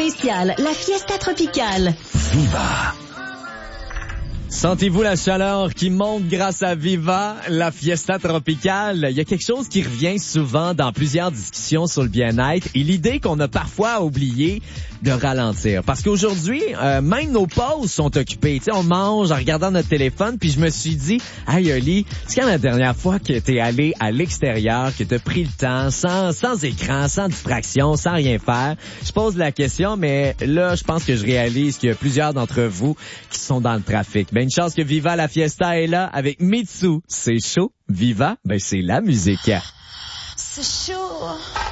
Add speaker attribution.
Speaker 1: spéciale, la Fiesta Tropicale.
Speaker 2: Viva!
Speaker 3: Sentez-vous la chaleur qui monte grâce à Viva, la Fiesta Tropicale? Il y a quelque chose qui revient souvent dans plusieurs discussions sur le bien-être et l'idée qu'on a parfois oublié de ralentir. Parce qu'aujourd'hui, même nos pauses sont occupées. Tu sais, on mange en regardant notre téléphone, puis je me suis dit, hey Oli, c'est quand la dernière fois que t'es allé à l'extérieur, que t'as pris le temps, sans écran, sans distraction, sans rien faire? Je pose la question, mais là, je pense que je réalise qu'il y a plusieurs d'entre vous qui sont dans le trafic. Ben, une chance que Viva la Fiesta est là avec Mitsu. C'est chaud. Viva, ben c'est la musique.
Speaker 1: C'est chaud.